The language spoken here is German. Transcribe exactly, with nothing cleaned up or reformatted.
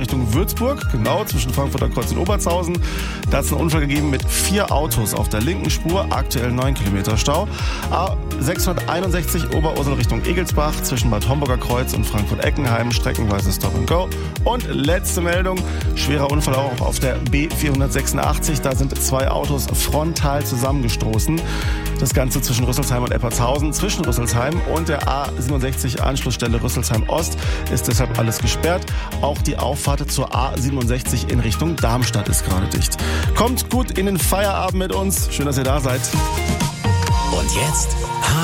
Richtung Würzburg, genau zwischen Frankfurter Kreuz und Obertshausen. Da hat es einen Unfall gegeben mit vier Autos auf der linken Spur, aktuell neun Kilometer Stau. A sechshunderteinundsechzig Oberursel Richtung Egelsbach zwischen Bad Homburger Kreuz und Frankfurt-Eckenheim, streckenweise Stop and Go. Und letzte Meldung, schwerer Unfall auch auf der B vierhundertsechsundachtzig. Da sind zwei Autos frontal zusammengestoßen. Das Ganze zwischen Rüsselsheim und Eppertshausen. Zwischen Rüsselsheim und der A siebenundsechzig Anschlussstelle Rüsselsheim Ost ist deshalb alles gesperrt. Auch die Auffahrt zur A siebenundsechzig in Richtung Darmstadt ist gerade dicht. Kommt gut in den Feierabend mit uns. Schön, dass ihr da seid. Und jetzt